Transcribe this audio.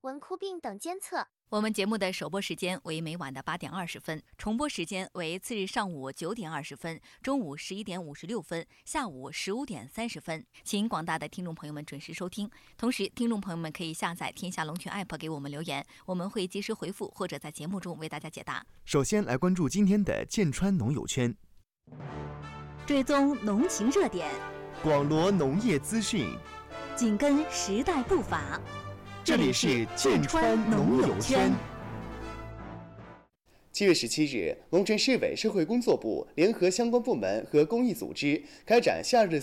蚊枯病等监测。 我们节目的首播时间为每晚的8点20分，重播时间为次日上午9点20分、中午11点56分、下午15点30分。请广大的听众朋友们准时收听。同时，听众朋友们可以下载天下龙泉 App 给我们留言，我们会及时回复或者在节目中为大家解答。 首先来关注今天的剑川农友圈， 追踪农情热点， 广罗农业资讯， 紧跟时代步伐。 这里是剑川农友圈。 7月17日，龙城市委社会工作部联合相关部门和公益组织开展夏日